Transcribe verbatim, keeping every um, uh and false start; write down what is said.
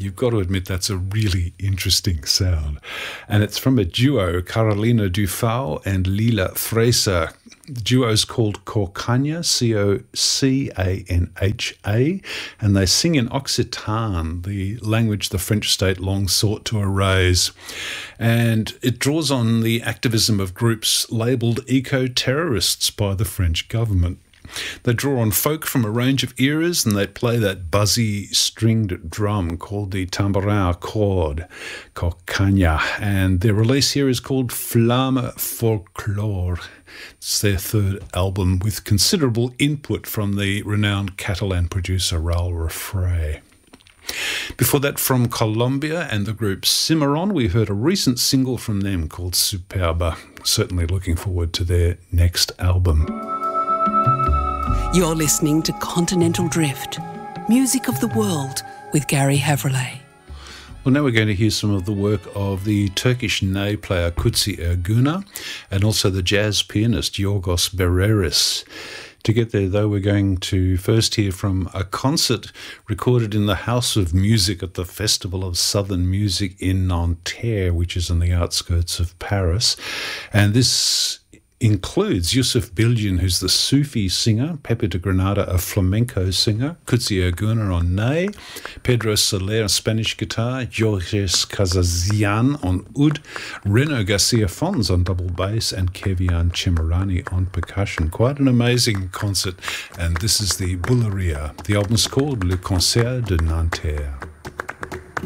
You've got to admit that's a really interesting sound. And it's from a duo, Carolina Dufau and Lila Fraser. The duo is called Cocanha, C O C A N H A, and they sing in Occitan, the language the French state long sought to erase. And it draws on the activism of groups labelled eco-terrorists by the French government. They draw on folk from a range of eras, and they play that buzzy stringed drum called the tambourin à cordes, Cocanha. And their release here is called Flamme Folklore. It's their third album with considerable input from the renowned Catalan producer Raul Refré. Before that, from Colombia and the group Cimarron, we heard a recent single from them called Superba. Certainly looking forward to their next album. You're listening to Continental Drift, music of the world with Gary Havrillay. Well, now we're going to hear some of the work of the Turkish ney player Kutsi Ergüner and also the jazz pianist Yorgos Bereris. To get there, though, we're going to first hear from a concert recorded in the House of Music at the Festival of Southern Music in Nanterre, which is on the outskirts of Paris. And this includes Yusuf Bilgin, who's the Sufi singer, Pepe de Granada, a flamenco singer, Kutsi Ergüner on ney, Pedro Soler on Spanish guitar, Georges Kazazian on oud, Reno Garcia Fons on double bass, and Kevian Chemirani on percussion. Quite an amazing concert, and this is the Bulleria. The album is called Le Concert de Nanterre.